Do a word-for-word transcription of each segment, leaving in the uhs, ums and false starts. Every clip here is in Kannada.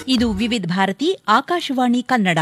ಇದು ವಿವಿಧ ಭಾರತಿ ಆಕಾಶವಾಣಿ ಕನ್ನಡ.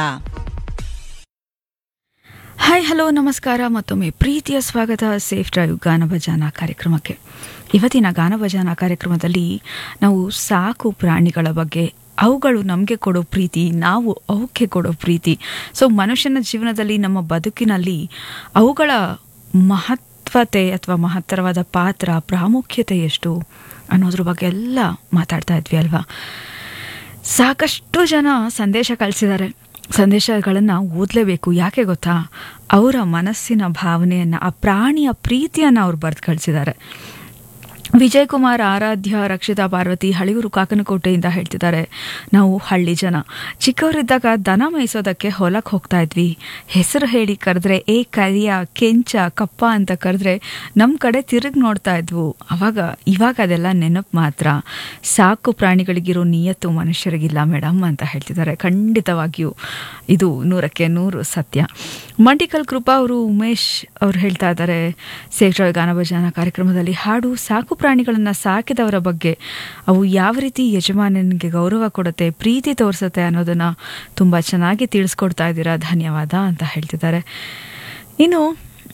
ಹಾಯ್ ಹಲೋ ನಮಸ್ಕಾರ, ಮತ್ತೊಮ್ಮೆ ಪ್ರೀತಿಯ ಸ್ವಾಗತ ಸೇಫ್ ಡ್ರೈವ್ ಗಾನಭಜಾನ ಕಾರ್ಯಕ್ರಮಕ್ಕೆ. ಇವತ್ತಿನ ಗಾನಭಜಾನ ಕಾರ್ಯಕ್ರಮದಲ್ಲಿ ನಾವು ಸಾಕು ಪ್ರಾಣಿಗಳ ಬಗ್ಗೆ, ಅವುಗಳು ನಮಗೆ ಕೊಡೋ ಪ್ರೀತಿ, ನಾವು ಅವಕ್ಕೆ ಕೊಡೋ ಪ್ರೀತಿ, ಸೊ ಮನುಷ್ಯನ ಜೀವನದಲ್ಲಿ ನಮ್ಮ ಬದುಕಿನಲ್ಲಿ ಅವುಗಳ ಮಹತ್ವತೆ ಅಥವಾ ಮಹತ್ತರವಾದ ಪಾತ್ರ, ಪ್ರಾಮುಖ್ಯತೆ ಎಷ್ಟು ಅನ್ನೋದ್ರ ಬಗ್ಗೆ ಎಲ್ಲ ಮಾತಾಡ್ತಾ ಇದ್ವಿ ಅಲ್ವಾ. ಸಾಕಷ್ಟು ಜನ ಸಂದೇಶ ಕಳಿಸಿದ್ದಾರೆ. ಸಂದೇಶಗಳನ್ನು ಓದಲೇಬೇಕು. ಯಾಕೆ ಗೊತ್ತಾ? ಅವರ ಮನಸ್ಸಿನ ಭಾವನೆಯನ್ನು, ಆ ಪ್ರಾಣಿಯ ಪ್ರೀತಿಯನ್ನು ಅವ್ರು ಬರೆದು ಕಳಿಸಿದ್ದಾರೆ. ವಿಜಯ್ ಕುಮಾರ್, ಆರಾಧ್ಯ, ರಕ್ಷಿತಾ, ಪಾರ್ವತಿ ಹಳಿಯೂರು ಕಾಕನಕೋಟೆಯಿಂದ ಹೇಳ್ತಿದ್ದಾರೆ, ನಾವು ಹಳ್ಳಿ ಜನ. ಚಿಕ್ಕವರಿದ್ದಾಗ ದನ ಮೇಯಿಸೋದಕ್ಕೆ ಹೊಲಕ್ಕೆ ಹೋಗ್ತಾ ಇದ್ವಿ. ಹೆಸರು ಹೇಳಿ ಕರೆದ್ರೆ ಏ ಕರಿಯ, ಕೆಂಚ, ಕಪ್ಪ ಅಂತ ಕರೆದ್ರೆ ನಮ್ಮ ಕಡೆ ತಿರುಗಿ ನೋಡ್ತಾ ಇದ್ವು. ಅವಾಗ ಇವಾಗ ಅದೆಲ್ಲ ನೆನಪು ಮಾತ್ರ. ಸಾಕು ಪ್ರಾಣಿಗಳಿಗಿರೋ ನಿಯತ್ತು ಮನುಷ್ಯರಿಗಿಲ್ಲ ಮೇಡಮ್ ಅಂತ ಹೇಳ್ತಿದ್ದಾರೆ. ಖಂಡಿತವಾಗಿಯೂ ಇದು ನೂರಕ್ಕೆ ನೂರು ಸತ್ಯ. ಮಂಡಿಕಲ್ ಕೃಪಾ ಅವರು, ಉಮೇಶ್ ಅವ್ರು ಹೇಳ್ತಾ ಇದ್ದಾರೆ, ಸೇಫ್ ಡ್ರೈವ್ ಗಾನಭಜಾನ ಕಾರ್ಯಕ್ರಮದಲ್ಲಿ ಹಾಡು ಸಾಕು ಪ್ರಾಣಿಗಳನ್ನು ಸಾಕಿದವರ ಬಗ್ಗೆ, ಅವು ಯಾವ ರೀತಿ ಯಜಮಾನನಿಗೆ ಗೌರವ ಕೊಡುತ್ತೆ, ಪ್ರೀತಿ ತೋರಿಸುತ್ತೆ ಅನ್ನೋದನ್ನು ತುಂಬ ಚೆನ್ನಾಗಿ ತಿಳಿಸ್ಕೊಡ್ತಾ ಇದ್ದೀರಾ, ಧನ್ಯವಾದ ಅಂತ ಹೇಳ್ತಿದ್ದಾರೆ. ಇನ್ನು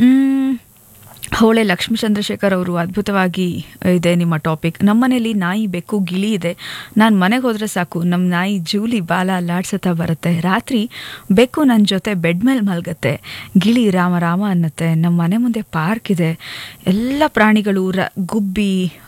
ಹೋಳೆ ಲಕ್ಷ್ಮೀ ಚಂದ್ರಶೇಖರ್ ಅವರು, ಅದ್ಭುತವಾಗಿ ಇದೆ ನಿಮ್ಮ ಟಾಪಿಕ್. ನಮ್ಮನೇಲಿ ನಾಯಿ, ಬೆಕ್ಕು, ಗಿಳಿ ಇದೆ. ನಾನು ಮನೆಗೆ ಹೋದರೆ ಸಾಕು, ನಮ್ಮ ನಾಯಿ ಜೂಲಿ ಬಾಲ ಅಲ್ಲಾಡ್ಸತ್ತಾ ಬರುತ್ತೆ. ರಾತ್ರಿ ಬೆಕ್ಕು ನನ್ನ ಜೊತೆ ಬೆಡ್ ಮೇಲೆ ಮಲಗುತ್ತೆ. ಗಿಳಿ ರಾಮ ರಾಮ ಅನ್ನತ್ತೆ. ನಮ್ಮ ಮನೆ ಮುಂದೆ ಪಾರ್ಕ್ ಇದೆ. ಎಲ್ಲ ಪ್ರಾಣಿಗಳು, ರ ಗುಬ್ಬಿ,